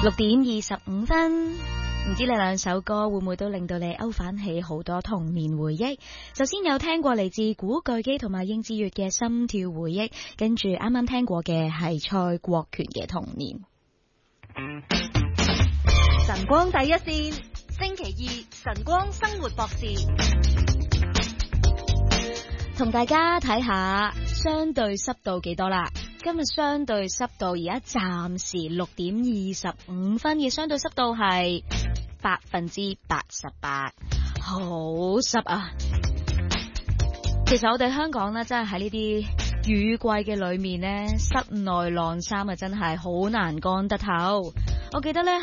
6:25，唔知你兩首歌會唔會都令到你勾返起好多童年回憶？首先有聽過嚟自古巨基同埋應智越嘅《心跳回憶》，跟住啱啱聽過嘅係蔡國權嘅《童年》。 晨光第一線，星期二晨光生活博士， 同大家睇下相對濕度幾多啦。今日相對濕度而家暫時6:25，嘅相對濕度係88%，好濕啊！其實我哋香港呢，真係喺呢啲雨季嘅裏面呢，室內晾衫啊，真係好難乾得透。我記得呢，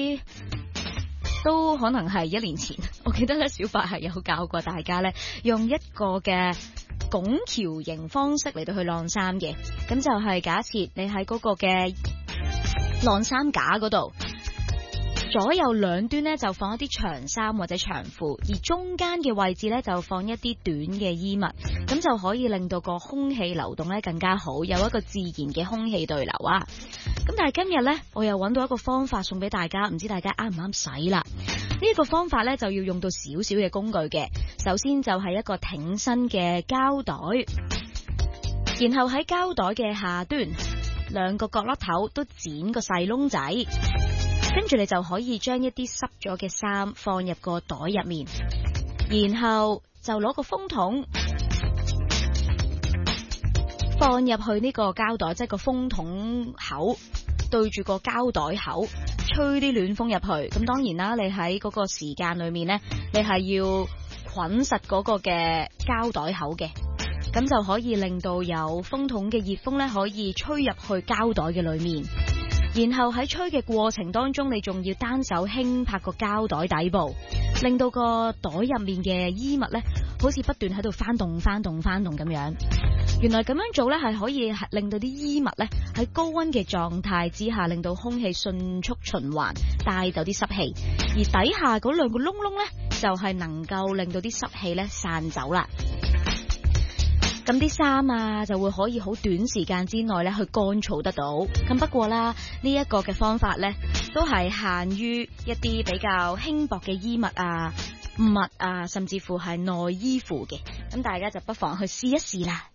都可能係1年前，我記得呢，小白係有教過大家呢，用一個嘅拱橋形方式嚟到去晾衫嘅。咁就係假設你喺嗰個嘅晾衫架嗰度，左右兩端呢就放一啲長衫或者長褲，而中間嘅位置呢就放一啲短嘅衣物，咁就可以令到個空氣流動呢更加好，有一個自然嘅空氣對流啊。咁但係今日呢，我又揾到一個方法送俾大家，唔知大家啱唔啱使啦？呢一個方法呢，就要用到少少嘅工具嘅。首先就係一個挺身嘅膠袋，然後喺膠袋嘅下端兩個角落頭都剪個細窿仔，跟住你就可以將一啲濕咗嘅衫放入個袋入面，然後就攞個風筒放入去呢個膠袋，即係個風筒口對住個膠袋口，吹啲暖風入去。咁當然啦，你喺嗰個時間裏面呢，你係要捆實嗰個嘅膠袋口嘅，咁就可以令到有風筒嘅熱風呢可以吹入去膠袋嘅裏面。然後喺吹嘅過程當中，你仲要單手輕拍個膠袋底部，令到個袋入面嘅衣物呢好似不斷喺度翻動咁樣。原來咁樣做呢係可以令到啲衣物呢喺高溫嘅狀態之下，令到空氣迅速循環，帶走啲濕氣，而底下嗰兩個窿窿呢就係能夠令到啲濕氣呢散走啦。咁啲衫啊就會可以好短時間之內咧去乾燥得到。咁不過啦，呢一個嘅方法咧都係限於一啲比較輕薄嘅衣物啊、襪啊，甚至乎係內衣褲嘅。咁大家就不妨去試一試啦。